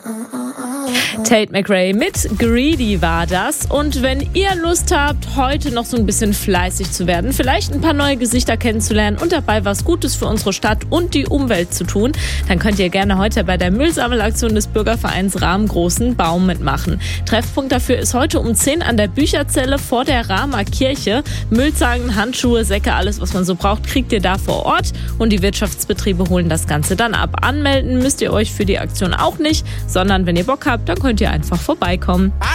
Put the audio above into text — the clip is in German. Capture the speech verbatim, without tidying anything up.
Tate McRae mit Greedy war das. Und wenn ihr Lust habt, heute noch so ein bisschen fleißig zu werden, vielleicht ein paar neue Gesichter kennenzulernen und dabei was Gutes für unsere Stadt und die Umwelt zu tun, dann könnt ihr gerne heute bei der Müllsammelaktion des Bürgervereins Rahm Großen Baum mitmachen. Treffpunkt dafür ist heute um zehn an der Bücherzelle vor der Rahmer Kirche. Müllzangen, Handschuhe, Säcke, alles was man so braucht, kriegt ihr da vor Ort und die Wirtschaftsbetriebe holen das Ganze dann ab. Anmelden müsst ihr euch für die Aktion auch nicht, sondern wenn ihr Bock habt, dann könnt ihr einfach vorbeikommen.